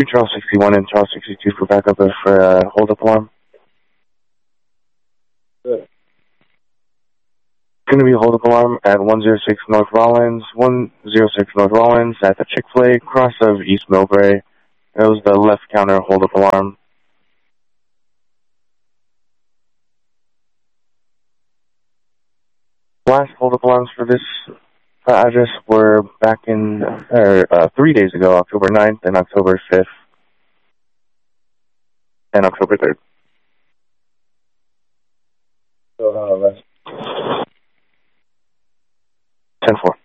Charles 61 and Charles 62 for backup for hold-up alarm. Good. Going to be a hold-up alarm at 106 North Rollins, 106 North Rollins at the Chick-fil-A cross of East Millbrae. That was the left counter hold-up alarm. Last hold-up alarms for this address were back in 3 days ago, October 9th and October 5th and October 3rd. So, 10-4.